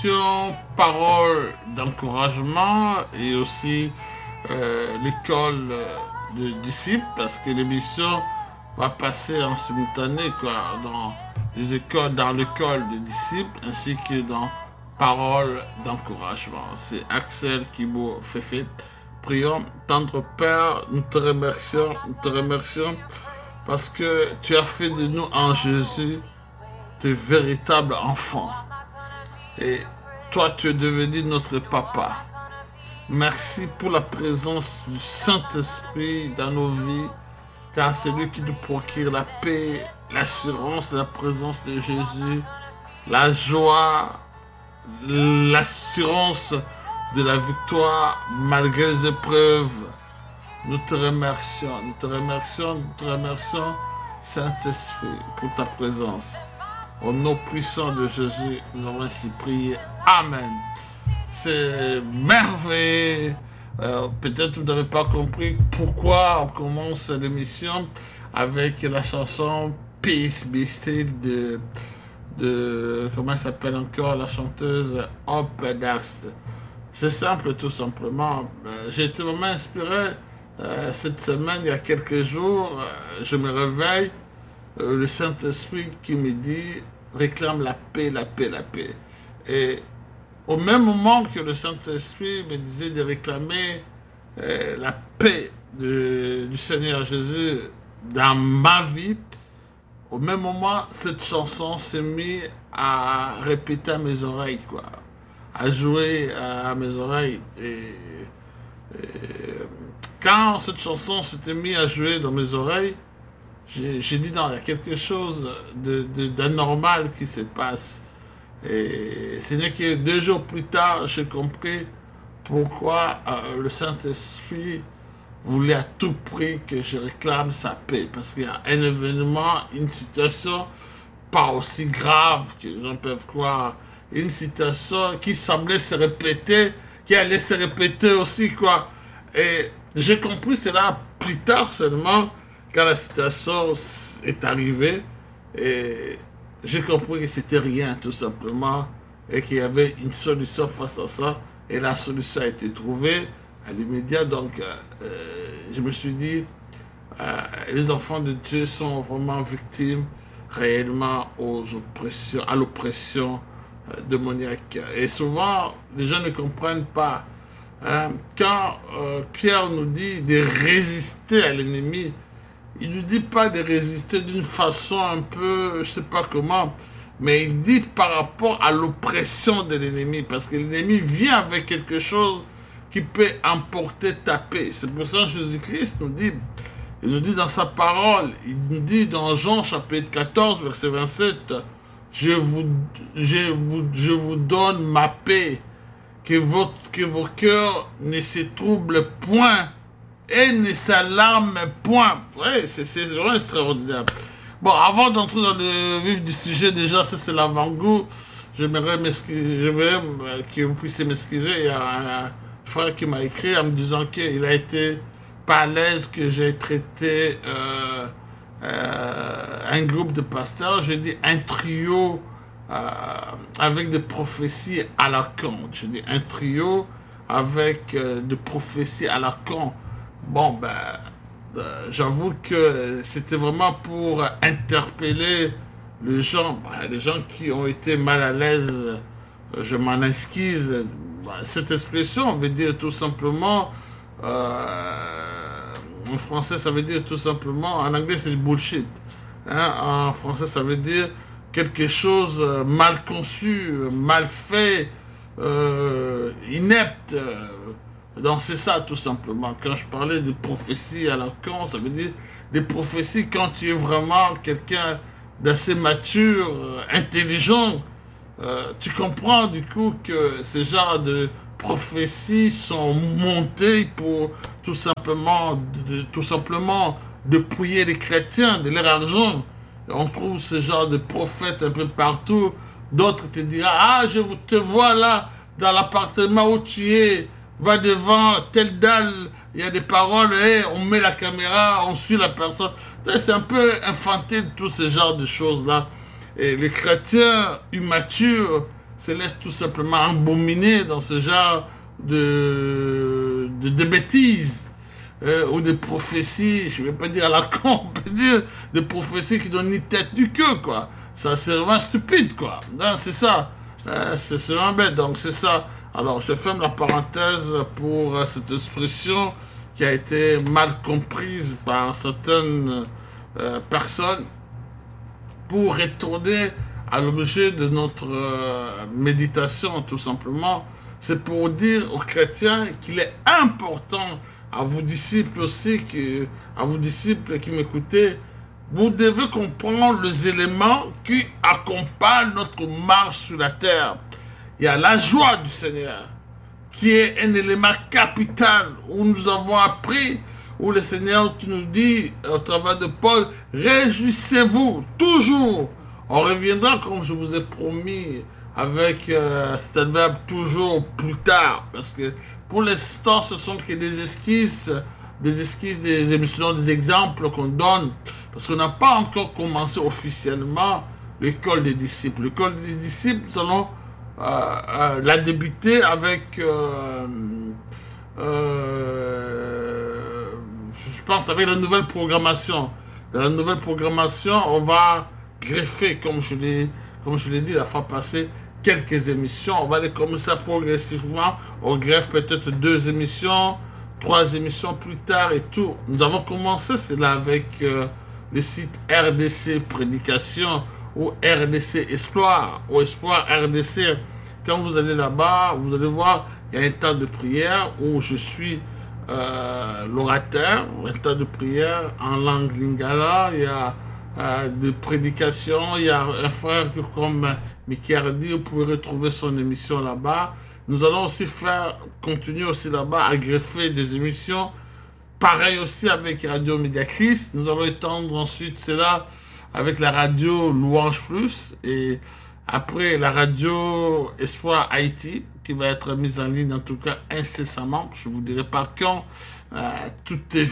l'émission Parole d'encouragement et aussi l'école de disciples, parce que l'émission va passer en simultané dans les écoles, dans l'école de disciples ainsi que dans Parole d'encouragement. C'est Axel Kibo Fefe. Prions, tendre Père, nous te remercions parce que tu as fait de nous en Jésus tes véritables enfants. Et toi, tu es devenu notre papa. Merci pour la présence du Saint-Esprit dans nos vies, car c'est lui qui nous procure la paix, l'assurance de la présence de Jésus, la joie, l'assurance de la victoire malgré les épreuves. Nous te remercions, Saint-Esprit, pour ta présence. Au nom puissant de Jésus, nous avons ainsi prié. Amen. C'est merveilleux. Peut-être vous n'avez pas compris pourquoi on commence l'émission avec la chanson Peace Be Still de comment s'appelle encore la chanteuse Hope Darst. C'est simple, tout simplement. J'ai été vraiment inspiré cette semaine, il y a quelques jours. Je me réveille, le Saint-Esprit qui me dit réclame la paix, la paix, la paix. Et au même moment que le Saint-Esprit me disait de réclamer la paix du Seigneur Jésus dans ma vie, au même moment, cette chanson s'est mise à répéter à mes oreilles, à jouer à mes oreilles. Et quand cette chanson s'était mise à jouer dans mes oreilles, j'ai dit non, il y a quelque chose d'anormal qui se passe. Et ce n'est que 2 jours plus tard, j'ai compris pourquoi le Saint-Esprit voulait à tout prix que je réclame sa paix. Parce qu'il y a un événement, une situation pas aussi grave que les gens peuvent croire. Une situation qui semblait se répéter, qui allait se répéter aussi, Et j'ai compris cela plus tard seulement, quand la situation est arrivée. Et j'ai compris que c'était rien, tout simplement, et qu'il y avait une solution face à ça. Et la solution a été trouvée à l'immédiat. Donc, je me suis dit, les enfants de Dieu sont vraiment victimes réellement à l'oppression démoniaque. Et souvent, les gens ne comprennent pas. Quand Pierre nous dit de résister à l'ennemi, il ne nous dit pas de résister d'une façon un peu, je ne sais pas comment, mais il dit par rapport à l'oppression de l'ennemi, parce que l'ennemi vient avec quelque chose qui peut emporter ta paix. C'est pour ça que Jésus-Christ il nous dit dans sa parole, il nous dit dans Jean chapitre 14, verset 27, je vous donne ma paix, que vos cœurs ne se troublent point et ne s'alarment point. Ouais, c'est vraiment extraordinaire. Bon, avant d'entrer dans le vif du sujet, déjà, ça c'est l'avant-goût. J'aimerais que vous puissiez m'excuser. Il y a un frère qui m'a écrit en me disant qu'il a été pas à l'aise que j'ai traité un groupe de pasteurs. J'ai dit un trio avec des prophéties à la con. J'ai dit un trio avec des prophéties à la con. Bon, j'avoue que c'était vraiment pour interpeller les gens qui ont été mal à l'aise. Je m'en excuse. Cette expression veut dire tout simplement, en français ça veut dire tout simplement, en anglais c'est du bullshit. En français ça veut dire quelque chose mal conçu, mal fait, inepte. Donc c'est ça tout simplement. Quand je parlais de prophéties à la con, ça veut dire des prophéties quand tu es vraiment quelqu'un d'assez mature, intelligent. Tu comprends du coup que ces genres de prophéties sont montées pour tout simplement dépouiller les chrétiens de leur argent. On trouve ce genre de prophètes un peu partout. D'autres te diront, ah, je te vois là, dans l'appartement où tu es, va devant telle dalle, il y a des paroles, et on met la caméra, on suit la personne. C'est un peu infantile, tout ce genre de choses-là. Et les chrétiens immatures se laisse tout simplement embominer dans ce genre de bêtises ou des prophéties, je ne vais pas dire à la con, on peut dire des prophéties qui donnent ni tête ni queue, quoi. Ça, c'est vraiment stupide, quoi. C'est ça. C'est vraiment bête, donc c'est ça. Alors, je ferme la parenthèse pour cette expression qui a été mal comprise par certaines personnes pour retourner à l'objet de notre méditation, tout simplement. C'est pour dire aux chrétiens qu'il est important, à vos disciples aussi, à vos disciples qui m'écoutez, vous devez comprendre les éléments qui accompagnent notre marche sur la terre. Il y a la joie du Seigneur, qui est un élément capital, où nous avons appris, où le Seigneur nous dit, au travers de Paul, réjouissez-vous toujours. On reviendra, comme je vous ai promis, avec cet adverbe toujours plus tard, parce que pour l'instant, ce sont que des esquisses, des émissions, des exemples qu'on donne, parce qu'on n'a pas encore commencé officiellement l'école des disciples. L'école des disciples, nous allons la débuter avec, je pense, avec la nouvelle programmation. Dans la nouvelle programmation, on va greffer, comme je l'ai dit la fois passée, quelques émissions. On va les commencer progressivement. On greffe peut-être 2 émissions, 3 émissions plus tard et tout. Nous avons commencé cela avec le site RDC Prédication ou RDC Espoir ou Espoir RDC. Quand vous allez là-bas, vous allez voir, il y a un temps de prière où je suis l'orateur, un temps de prière en langue lingala. Il y a de prédication, il y a un frère comme Mickey Hardy, vous pouvez retrouver son émission là-bas. Nous allons aussi continuer aussi là-bas à greffer des émissions, pareil aussi avec Radio Média Christ. Nous allons étendre ensuite cela avec la radio Louange Plus et après la radio Espoir Haïti qui va être mise en ligne en tout cas incessamment. Je vous dirai pas quand, tout est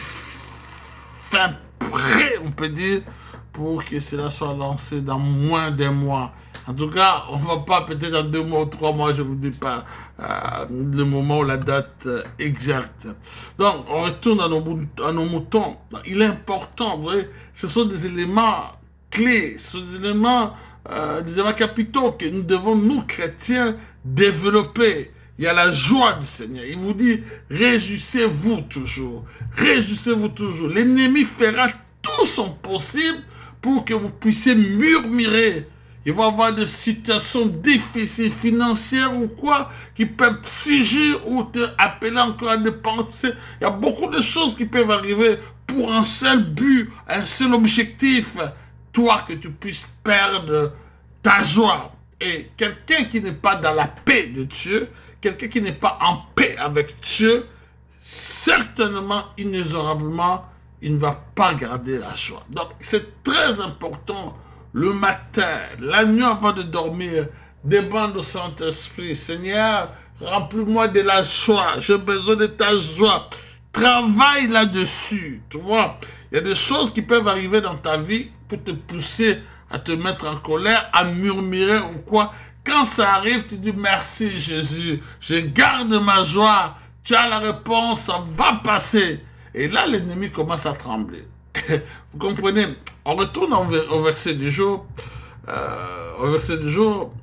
fin prêt, on peut dire, pour que cela soit lancé dans moins d'un mois. En tout cas, on ne va pas peut-être dans 2 mois ou 3 mois, je ne vous dis pas le moment ou la date exacte. Donc, on retourne à nos moutons. Il est important, vous voyez, ce sont des éléments clés, ce sont des éléments capitaux que nous devons, nous chrétiens, développer. Il y a la joie du Seigneur. Il vous dit, réjouissez-vous toujours. Réjouissez-vous toujours. L'ennemi fera tout son possible pour que vous puissiez murmurer. Il va y avoir des situations difficiles, financières ou quoi, qui peuvent surgir ou te appeler encore à dépenser. Il y a beaucoup de choses qui peuvent arriver pour un seul but, un seul objectif. Toi, que tu puisses perdre ta joie. Et quelqu'un qui n'est pas dans la paix de Dieu, quelqu'un qui n'est pas en paix avec Dieu, certainement, inexorablement, il ne va pas garder la joie. Donc, c'est très important, le matin, la nuit avant de dormir, demande au Saint-Esprit, Seigneur, remplis-moi de la joie, j'ai besoin de ta joie. Travaille là-dessus, tu vois. Il y a des choses qui peuvent arriver dans ta vie pour te pousser à te mettre en colère, à murmurer ou quoi. Quand ça arrive, tu dis merci Jésus, je garde ma joie, tu as la réponse, ça va passer. Et là, l'ennemi commence à trembler. Vous comprenez? On retourne au verset du jour. Au verset du jour,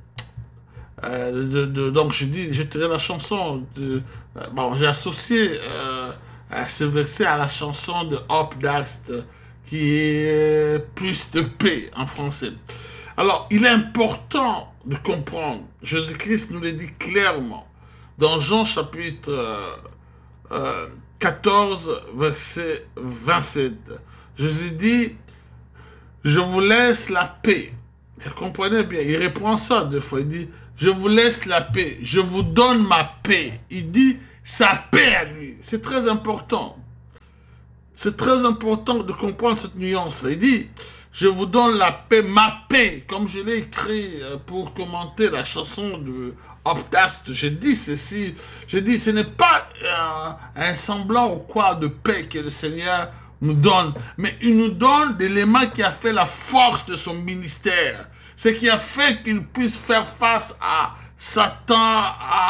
donc j'ai tiré la chanson, j'ai associé ce verset à la chanson de Hope Dast, qui est plus de paix en français. Alors, il est important de comprendre, Jésus-Christ nous le dit clairement, dans Jean chapitre 14, verset 27. Jésus dit, je vous laisse la paix. Vous comprenez bien, il reprend ça 2 fois, il dit, je vous laisse la paix, je vous donne ma paix. Il dit sa paix à lui. C'est très important. C'est très important de comprendre cette nuance-là. Il dit, je vous donne la paix, ma paix, comme je l'ai écrit pour commenter la chanson de Optast. J'ai dit ceci, j'ai dit, ce n'est pas un semblant ou quoi de paix que le Seigneur nous donne, mais il nous donne l'élément qui a fait la force de son ministère, ce qui a fait qu'il puisse faire face à Satan,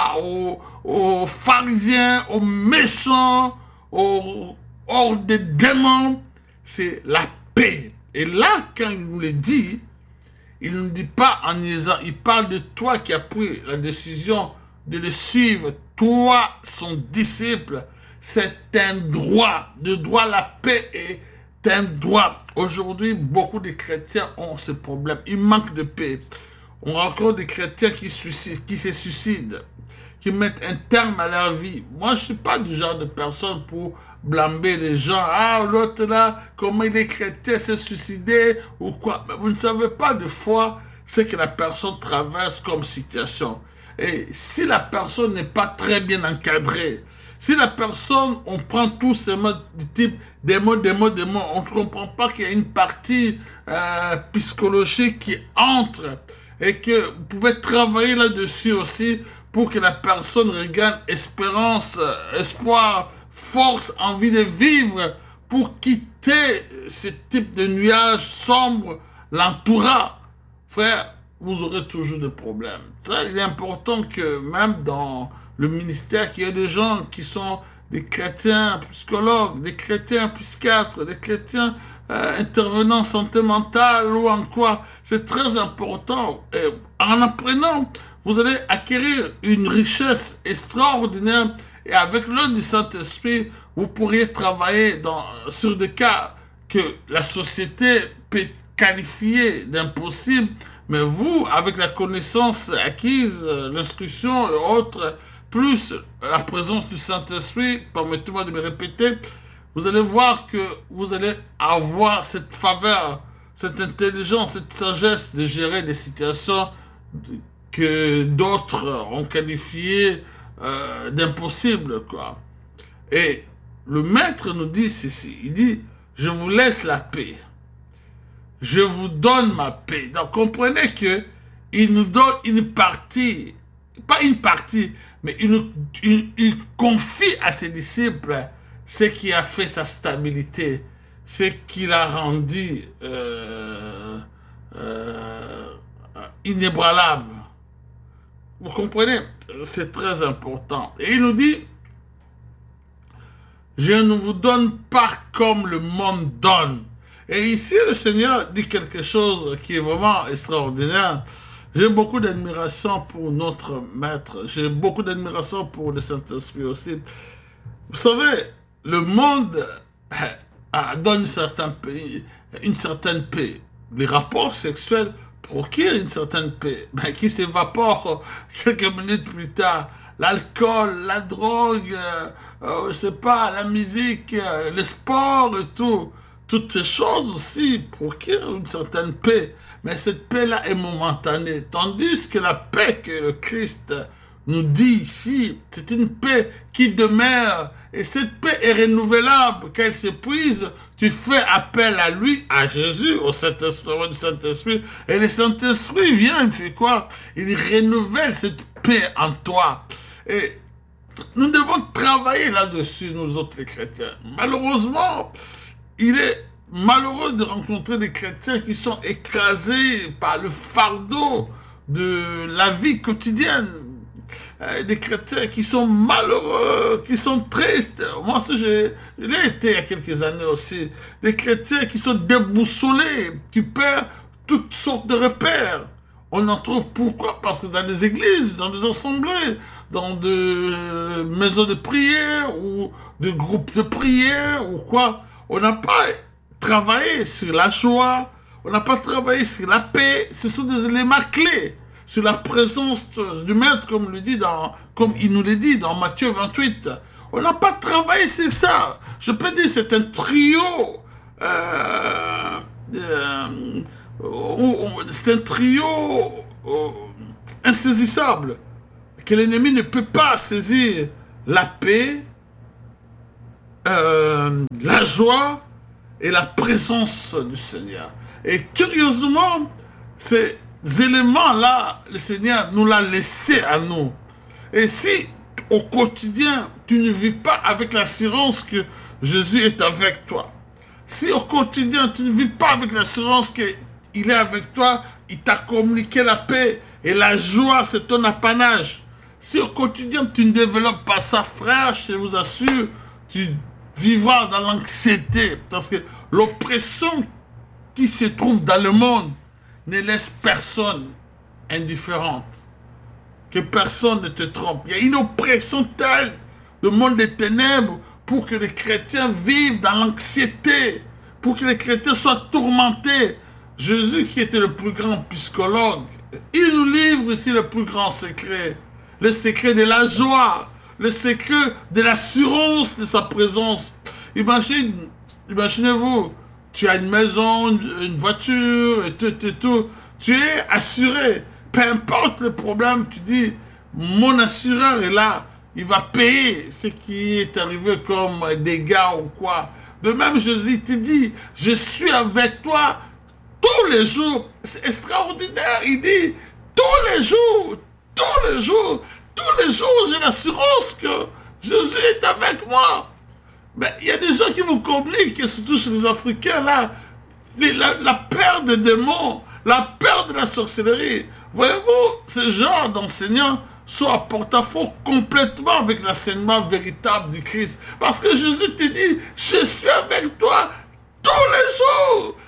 aux pharisiens, aux méchants, hors des démons, c'est la paix. Et là, quand il nous le dit, il ne dit pas en niaisant, il parle de toi qui as pris la décision de le suivre, toi, son disciple. C'est un droit. Le droit à la paix est un droit. Aujourd'hui, beaucoup de chrétiens ont ce problème. Il manque de paix. On rencontre des chrétiens qui se suicident, qui mettent un terme à leur vie. Moi, je ne suis pas du genre de personne pour blâmer les gens. Ah, l'autre là, comment il est chrétien, s'est suicidé ou quoi. Mais vous ne savez pas de fois ce que la personne traverse comme situation. Et si la personne n'est pas très bien encadrée, si la personne, on prend tous ces mots du type des mots, on ne comprend pas qu'il y a une partie psychologique qui entre et que vous pouvez travailler là-dessus aussi pour que la personne regagne espérance, espoir, force, envie de vivre pour quitter ce type de nuage sombre l'entourant. Frère, vous aurez toujours des problèmes. Ça, il est important que même dans le ministère, qu'il y ait des gens qui sont des chrétiens psychologues, des chrétiens psychiatres, des chrétiens intervenants en santé mentale ou en quoi. C'est très important. Et en apprenant, vous allez acquérir une richesse extraordinaire et avec l'aide du Saint-Esprit, vous pourriez travailler sur des cas que la société peut qualifier d'impossible, mais vous, avec la connaissance acquise, l'instruction et autres, plus la présence du Saint-Esprit, permettez-moi de me répéter, vous allez voir que vous allez avoir cette faveur, cette intelligence, cette sagesse de gérer des situations que d'autres ont qualifiées d'impossibles, quoi. Et le maître nous dit ceci, il dit, je vous laisse la paix. Je vous donne ma paix. Donc, comprenez que il nous donne une partie, pas une partie, mais il confie à ses disciples ce qui a fait sa stabilité, ce qui l'a rendu inébranlable. Vous comprenez? C'est très important. Et il nous dit, je ne vous donne pas comme le monde donne. Et ici, le Seigneur dit quelque chose qui est vraiment extraordinaire. J'ai beaucoup d'admiration pour notre Maître. J'ai beaucoup d'admiration pour le Saint-Esprit aussi. Vous savez, le monde donne une certaine paix. Les rapports sexuels procurent une certaine paix, mais qui s'évapore quelques minutes plus tard. L'alcool, la drogue, je sais pas, la musique, le sport et tout. Toutes ces choses aussi procurent une certaine paix. Mais cette paix-là est momentanée. Tandis que la paix que le Christ nous dit ici, c'est une paix qui demeure. Et cette paix est renouvelable. Qu'elle s'épuise, tu fais appel à lui, à Jésus, au Saint-Esprit, du Saint-Esprit. Et le Saint-Esprit vient, il fait quoi? Il renouvelle cette paix en toi. Et nous devons travailler là-dessus, nous autres les chrétiens. Malheureusement, il est malheureux de rencontrer des chrétiens qui sont écrasés par le fardeau de la vie quotidienne. Des chrétiens qui sont malheureux, qui sont tristes. Moi aussi, je l'ai été il y a quelques années aussi. Des chrétiens qui sont déboussolés, qui perdent toutes sortes de repères. On en trouve pourquoi? Parce que dans des églises, dans des assemblées, dans des maisons de prière ou des groupes de prière ou quoi, on n'a pas travaillé sur la joie, on n'a pas travaillé sur la paix. Ce sont des éléments clés sur la présence du Maître, comme il nous le dit dans Matthieu 28. On n'a pas travaillé sur ça. Je peux dire c'est un trio, c'est un trio insaisissable, que l'ennemi ne peut pas saisir la paix, la joie et la présence du Seigneur. Et curieusement, ces éléments-là, le Seigneur nous l'a laissé à nous. Et si au quotidien, tu ne vis pas avec l'assurance que Jésus est avec toi, si au quotidien, tu ne vis pas avec l'assurance qu'il est avec toi, il t'a communiqué la paix, Et la joie, c'est ton apanage. Si au quotidien, tu ne développes pas ça, frère, je vous assure, tu vivras dans l'anxiété. Parce que l'oppression qui se trouve dans le monde ne laisse personne indifférente. Que personne ne te trompe. Il y a une oppression telle de monde des ténèbres pour que les chrétiens vivent dans l'anxiété, pour que les chrétiens soient tourmentés. Jésus, qui était le plus grand psychologue, il nous livre ici le plus grand secret. Le secret de la joie, le secret de l'assurance de sa présence. Imaginez-vous, tu as une maison, une voiture, et tout. Tu es assuré. Peu importe le problème, tu dis, mon assureur est là. Il va payer ce qui est arrivé comme dégâts ou quoi. De même, Jésus te dit, je suis avec toi tous les jours. C'est extraordinaire. Il dit, tous les jours, j'ai l'assurance que Jésus est avec moi. Mais il y a des gens qui vous communiquent, surtout chez les Africains, là, la peur des démons, la peur de la sorcellerie. Voyez-vous, ce genre d'enseignants sont à porte-à-faux complètement avec l'enseignement véritable du Christ. Parce que Jésus te dit, je suis avec toi tous les jours.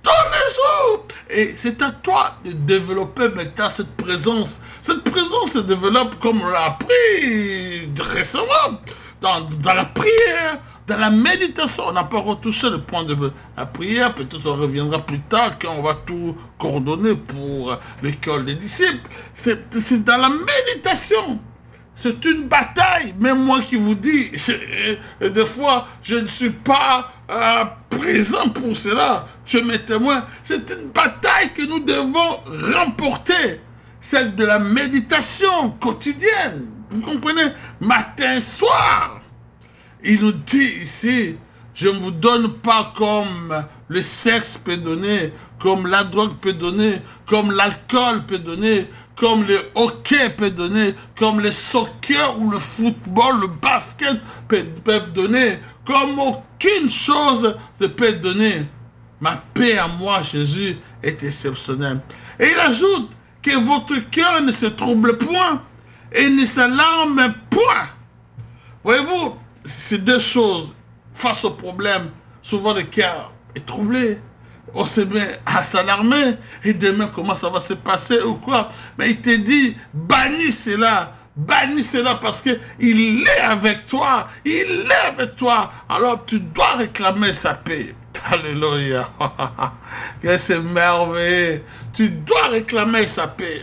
Et c'est à toi de développer maintenant cette présence. Cette présence se développe, comme on l'a appris récemment, dans la prière, dans la méditation. On n'a pas retouché le point de la prière. Peut-être on reviendra plus tard quand on va tout coordonner pour l'école des disciples. C'est dans la méditation. C'est une bataille. Même moi qui vous dis, des fois, je ne suis pas présent pour cela. Tu es mes témoins. C'est une bataille que nous devons remporter. Celle de la méditation quotidienne. Vous comprenez? Matin, soir. Il nous dit ici, je ne vous donne pas comme le sexe peut donner, comme la drogue peut donner, comme l'alcool peut donner, comme le hockey peut donner, comme le soccer ou le football, le basket peuvent donner, comme aucune chose ne peut donner. Ma paix à moi, Jésus, est exceptionnelle. Et il ajoute que votre cœur ne se trouble point et ne s'alarme point. Voyez-vous, c'est deux choses. Face au problème, souvent le cœur est troublé. On se met à s'alarmer. Et demain, comment ça va se passer ou quoi? Mais il te dit, bannis cela parce qu'il est avec toi. Il est avec toi. Alors tu dois réclamer sa paix. Alléluia. Que c'est merveilleux. Tu dois réclamer sa paix.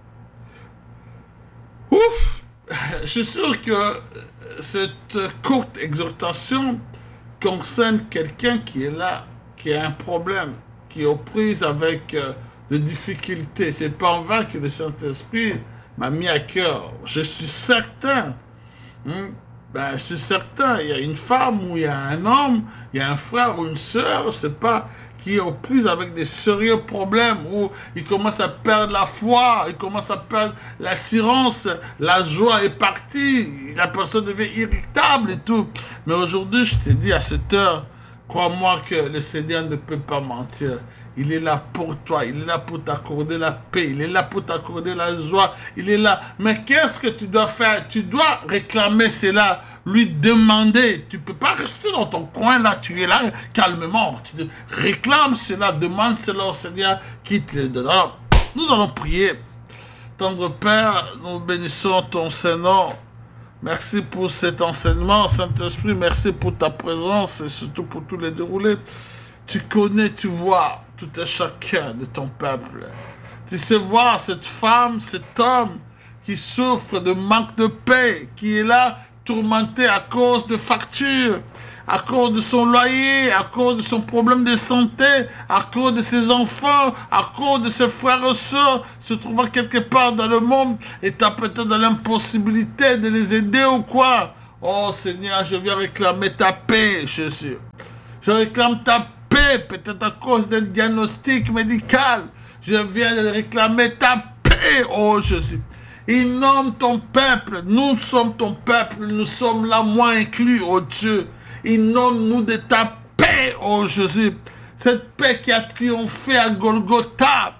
Ouf. Je suis sûr que cette courte exhortation concerne quelqu'un qui est là, qui a un problème, qui est aux prises avec des difficultés. C'est pas en vain que le Saint-Esprit m'a mis à cœur. Je suis certain. Je suis certain. Il y a une femme ou il y a un homme, il y a un frère ou une sœur, c'est pas, qui est aux prises avec des sérieux problèmes, où il commence à perdre la foi, il commence à perdre l'assurance, la joie est partie, la personne devient irritable et tout. Mais aujourd'hui, je te dis à cette heure, crois-moi que le Seigneur ne peut pas mentir. Il est là pour toi, il est là pour t'accorder la paix, il est là pour t'accorder la joie, il est là. Mais qu'est-ce que tu dois faire? Tu dois réclamer cela, lui demander. Tu ne peux pas rester dans ton coin là, tu es là calmement. Tu réclames cela, demande cela au Seigneur qui te le donne. Alors, nous allons prier. Tendre Père, nous bénissons ton Saint-Nom. Merci pour cet enseignement, Saint-Esprit. Merci pour ta présence et surtout pour tous les déroulés. Tu connais, tu vois tout et chacun de ton peuple. Tu sais voir cette femme, cet homme qui souffre de manque de paix, qui est là tourmenté à cause de factures, à cause de son loyer, à cause de son problème de santé, à cause de ses enfants, à cause de ses frères et sœurs, se trouvant quelque part dans le monde et tu as peut-être dans l'impossibilité de les aider ou quoi. Oh Seigneur, je viens réclamer ta paix, Jésus. Je réclame ta paix, peut-être à cause d'un diagnostic médical. Je viens de réclamer ta paix, oh Jésus. Inonde ton peuple, nous sommes ton peuple, nous sommes là, moi inclus, oh Dieu. Inonde-nous de ta paix, oh Jésus. Cette paix qui a triomphé à Golgotha.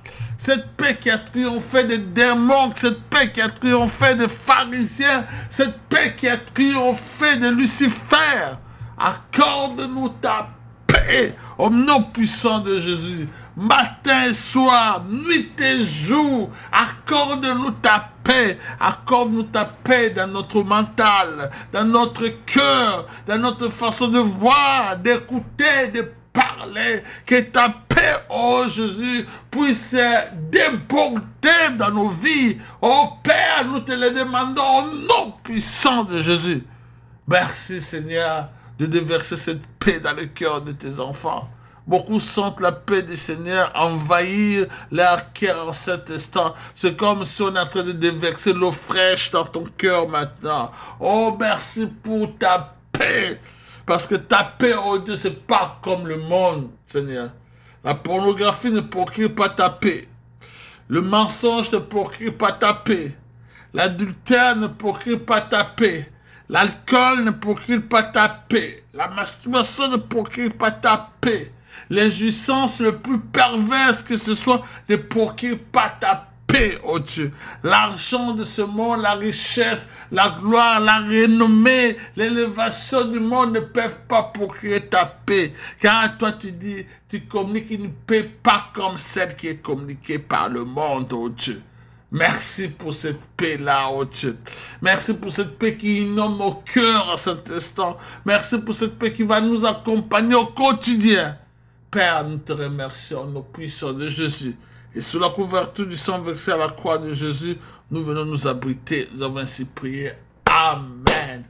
cette paix qui a triomphé des démons, cette paix qui a triomphé des pharisiens, cette paix qui a triomphé de Lucifer. Accorde-nous ta paix au nom puissant de Jésus. Matin et soir, nuit et jour, accorde-nous ta paix. Accorde-nous ta paix dans notre mental, dans notre cœur, dans notre façon de voir, d'écouter, de parler. Que ta paix, oh Jésus, puisse déborder dans nos vies. Oh Père, nous te le demandons au nom puissant de Jésus. Merci Seigneur de déverser cette paix dans le cœur de tes enfants. Beaucoup sentent la paix du Seigneur envahir leur cœur en cet instant. C'est comme si on est en train de déverser l'eau fraîche dans ton cœur maintenant. Oh, merci pour ta paix. Parce que ta paix, oh Dieu, c'est pas comme le monde, Seigneur. La pornographie ne procure pas ta paix. Le mensonge ne procure pas ta paix. L'adultère ne procure pas ta paix. L'alcool ne procure pas ta paix. La masturbation ne procure pas ta paix. L'injustice le plus perverse que ce soit ne procure pas ta paix, oh Dieu. L'argent de ce monde, la richesse, la gloire, la renommée, l'élévation du monde ne peuvent pas procurer ta paix. Car toi tu dis, tu communiques une paix pas comme celle qui est communiquée par le monde, oh Dieu. Merci pour cette paix-là, oh Dieu. Merci pour cette paix qui inonde nos cœurs à cet instant. Merci pour cette paix qui va nous accompagner au quotidien. Père, nous te remercions, nos puissants de Jésus. Et sous la couverture du sang versé à la croix de Jésus, nous venons nous abriter. Nous avons ainsi prié. Amen.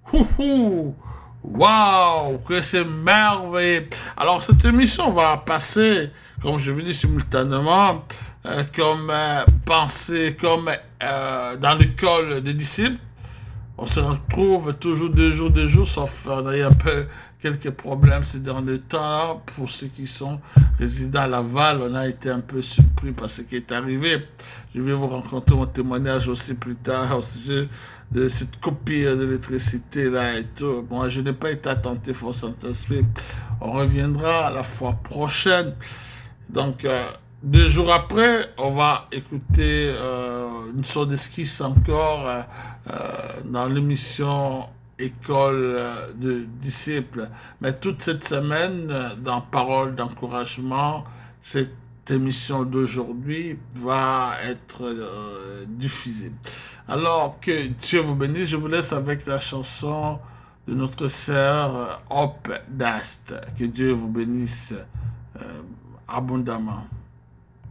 Waouh, que c'est merveilleux. Alors, cette émission va passer, comme je vous dis, simultanément, comme pensée, comme dans l'école des disciples. On se retrouve toujours deux jours, sauf d'ailleurs un peu quelques problèmes ces derniers temps. Pour ceux qui sont résidents à Laval, on a été un peu surpris par ce qui est arrivé. Je vais vous raconter mon témoignage aussi plus tard au sujet de cette coupure d'électricité là et tout. Moi, je n'ai pas été attentif au Saint-Esprit. On reviendra la fois prochaine. Donc, 2 jours après, on va écouter une sorte d'esquisse encore dans l'émission École de disciples. Mais toute cette semaine, dans Parole d'encouragement, cette émission d'aujourd'hui va être diffusée. Alors que Dieu vous bénisse, je vous laisse avec la chanson de notre sœur Hope Dast. Que Dieu vous bénisse abondamment.